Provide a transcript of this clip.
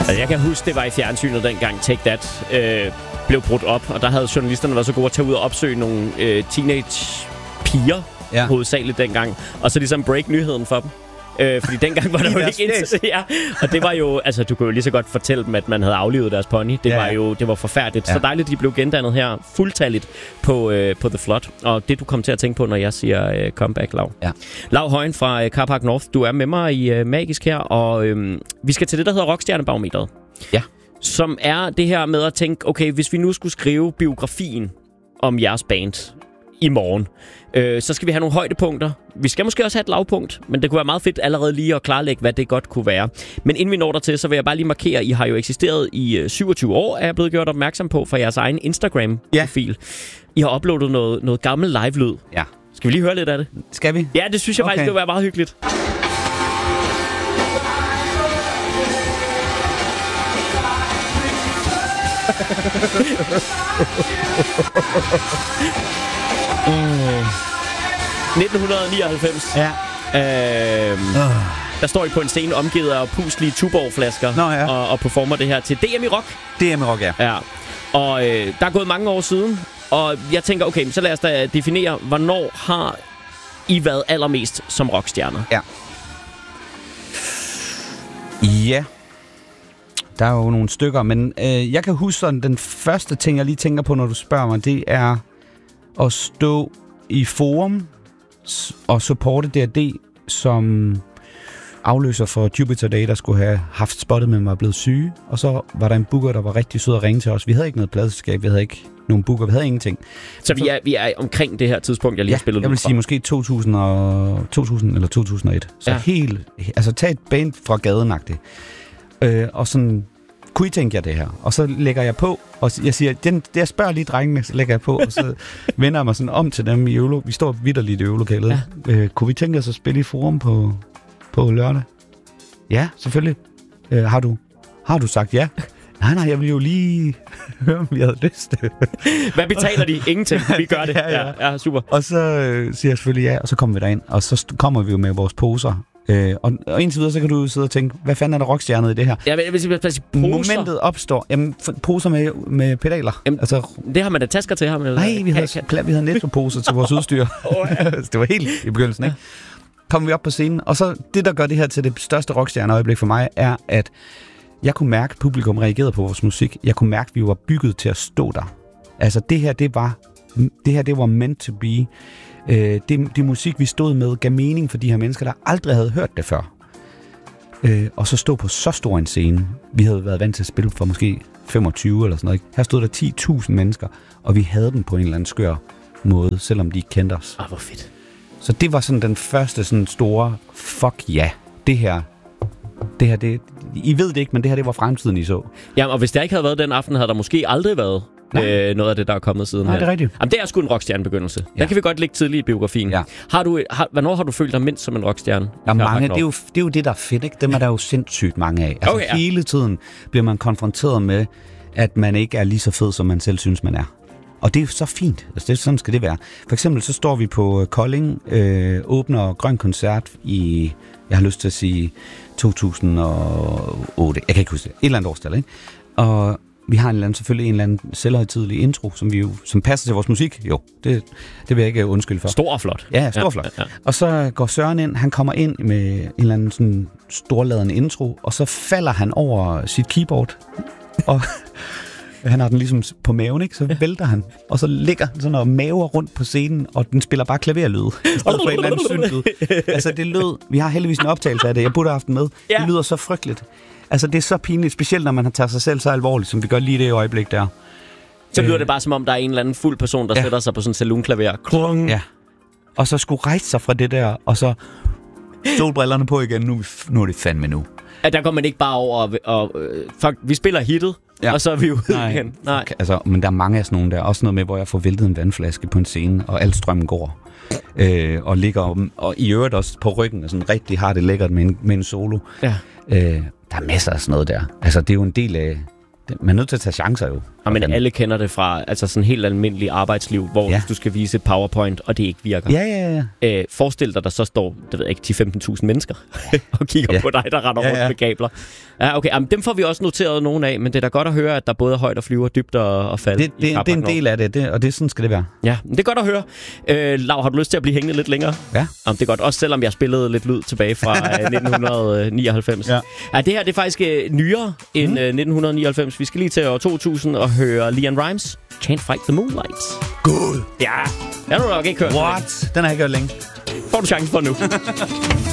Altså, jeg kan huske, det var i fjernsynet dengang Take That blev brudt op, og der havde journalisterne været så gode at tage ud og opsøge nogle teenage piger, hovedsageligt dengang, og så ligesom break nyheden for dem. Fordi dengang var der jo ikke internet. Ja. Og det var jo, altså du kunne jo lige så godt fortælle dem, at man havde aflivet deres pony. Det var forfærdeligt. Så dejligt, de blev gendannet her fuldtalligt på The Flood. Og det du kom til at tænke på, når jeg siger comeback, Lav. Ja. Lav Højen fra Carpark North, du er med mig i Magisk her, og vi skal til det, der hedder Rockstjernebarometeret. Ja. Som er det her med at tænke, okay, hvis vi nu skulle skrive biografien om jeres band i morgen, så skal vi have nogle højdepunkter. Vi skal måske også have et lavpunkt, men det kunne være meget fedt allerede lige at klarlægge, hvad det godt kunne være. Men inden vi når dertil, så vil jeg bare lige markere, I har jo eksisteret i 27 år, er jeg blevet gjort opmærksom på fra jeres egen Instagram-profil. I har uploadet noget gammel live-lyd. Ja. Skal vi lige høre lidt af det? Skal vi? Ja, det synes jeg faktisk, det vil være meget hyggeligt. Mm. 1999. Ja. Der står I på en scene omgivet af puslige Tuborg-flasker og performer det her til DM i Rock. DM i Rock, ja. Og der er gået mange år siden, og jeg tænker, okay, så lad os da definere, hvornår har I været allermest som rockstjerner? Ja. Ja. Der er jo nogle stykker, men jeg kan huske sådan, den første ting, jeg lige tænker på, når du spørger mig, det er at stå i Forum og supporte D&D som afløser for Jupiter Day, der skulle have haft spottet, men var blevet syge. Og så var der en booker, der var rigtig sød at ringe til os. Vi havde ikke noget pladselskab, vi havde ikke nogen booker, vi havde ingenting. Så vi er omkring det her tidspunkt, jeg lige har spillet. Jeg vil sige måske 2000 eller 2001. Så helt, altså tag et band fra gadenagtigt. Og sådan, kunne I tænke jer det her? Og så lægger jeg på, og jeg siger, jeg spørger lige drengene, så lægger jeg på, og så vender jeg mig sådan om til dem i øvelokalet. Vi står vitterligt i øvelokalet. Ja. Kunne vi tænke os at spille i Forum på lørdag? Ja, selvfølgelig. Har du sagt ja? Nej, jeg vil jo lige høre, om vi havde lyst. Hvad betaler de? Ingenting. Vi gør det. Ja, super. Og så siger jeg selvfølgelig ja, og så kommer vi derind, og så kommer vi jo med vores poser. Og indtil videre, så kan du sidde og tænke, hvad fanden er der rockstjernet i det her? Ja, men hvis poser. Momentet opstår. Jamen, poser med pedaler. Jamen, altså, det har man da tasker til ham. Nej, vi havde nettoposer til vores udstyr. Det var helt i begyndelsen, ikke? Kommer vi op på scenen, og så det, der gør det her til det største rockstjerneøjeblik for mig, er, at jeg kunne mærke, at publikum reagerede på vores musik. Jeg kunne mærke, at vi var bygget til at stå der. Altså, det her, det var meant to be. Det musik, vi stod med, gav mening for de her mennesker, der aldrig havde hørt det før. Og så stå på så stor en scene. Vi havde været vant til at spille for måske 25 eller sådan noget. Ikke? Her stod der 10.000 mennesker, og vi havde dem på en eller anden skør måde, selvom de ikke kendte os. Hvor fedt. Så det var sådan den første sådan store, fuck ja, det her, I ved det ikke, men det her, det var fremtiden, I så. Ja, og hvis der ikke havde været den aften, havde der måske aldrig været noget af det, der er kommet siden. Nej, det er rigtigt. Jamen, det er sgu en rockstjernebegyndelse. Den kan vi godt lægge tidligt i biografien. Ja. Hvornår har du følt dig mindst som en rockstjerne? Ja, mange, det er jo det, der er fedt, ikke? Dem er der jo sindssygt mange af. Altså hele tiden bliver man konfronteret med, at man ikke er lige så fed, som man selv synes, man er. Og det er så fint. Altså, sådan skal det være. For eksempel så står vi på Kolding, åbner Grøn Koncert i, jeg har lyst til at sige 2008. Jeg kan ikke huske det. Et eller andet årstal, ikke? Og vi har selvfølgelig en eller anden selvhøjtidelig intro, som passer til vores musik. Jo, det vil jeg ikke undskylde for. Stor og flot. Ja, stor og flot. Ja. Og så går Søren ind, han kommer ind med en eller anden sådan storladende intro, og så falder han over sit keyboard, og han har den ligesom på maven, ikke? Så vælter han, og så ligger han sådan og maver rundt på scenen, og den spiller bare klaverlyd, i stedet for en eller anden syntlyd. Altså det lød, vi har heldigvis en optagelse af det, jeg burde have haft den med. Det lyder så frygteligt. Altså det er så pinligt, specielt når man har taget sig selv så alvorligt, som vi gør lige det øjeblik der. Så lyder det bare som om, der er en eller anden fuld person, der sætter sig på sådan en saloonklaver. Klung. Ja. Og så skulle rejse sig fra det der, og så solbrillerne på igen, nu er det fandme nu. At der går man ikke bare over og vi spiller hittet, og så er vi ude igen. Nej. Altså, men der er mange af sådan nogle der. Også noget med, hvor jeg får væltet en vandflaske på en scene, og al strømmen går. Og ligger og i øvrigt også på ryggen, og sådan rigtig har det lækkert med en solo. Ja. Der er masser af sådan noget der. Altså, det er jo en del af... Man er nødt til at tage chancer jo. Ja, men alle kender det fra altså sådan helt almindelig arbejdsliv, hvor du skal vise et PowerPoint, og det ikke virker. Ja. Forestil dig, der så står, det ved jeg ikke, 10-15.000 mennesker og kigger på dig, der render rundt med kabler. Ja, okay. Jamen, dem får vi også noteret nogen af, men det er da godt at høre, at der både er højt og flyver, dybt og fald. Det er en del af det, og sådan skal det være. Ja, det er godt at høre. Lav, har du lyst til at blive hængende lidt længere? Ja. Jamen, det er godt, også selvom jeg spillede lidt lyd tilbage fra 1999. Ja, det her det er faktisk nyere end 1999. Vi skal lige til år 2000 og høre LeAnn Rimes, Can't Fight the Moonlight. God. Ja, den har du nok ikke hørt. What? Den har jeg ikke hørt længe. Får du chancen for nu.